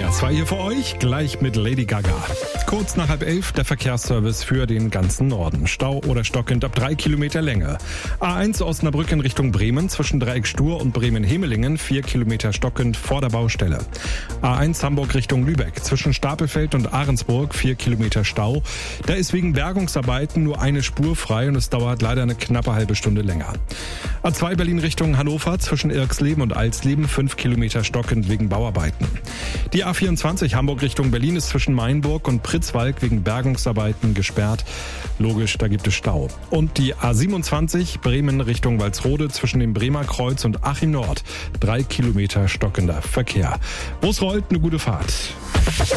RPR2 hier für euch, gleich mit Lady Gaga. Kurz nach 10:30 der Verkehrsservice für den ganzen Norden. Stau oder stockend ab 3 Kilometer Länge. A1 Osnabrück in Richtung Bremen zwischen Dreieck Stur und Bremen-Hemelingen 4 Kilometer stockend vor der Baustelle. A1 Hamburg Richtung Lübeck zwischen Stapelfeld und Ahrensburg 4 Kilometer Stau. Da ist wegen Bergungsarbeiten nur eine Spur frei und es dauert leider eine knappe halbe Stunde länger. A2 Berlin Richtung Hannover zwischen Irksleben und Alsleben 5 Kilometer stockend wegen Bauarbeiten. Die A24 Hamburg Richtung Berlin ist zwischen Mainburg und Pritzwalk wegen Bergungsarbeiten gesperrt. Logisch, da gibt es Stau. Und die A27 Bremen Richtung Walsrode zwischen dem Bremer Kreuz und Achim Nord 3 Kilometer stockender Verkehr. Wo es rollt, eine gute Fahrt.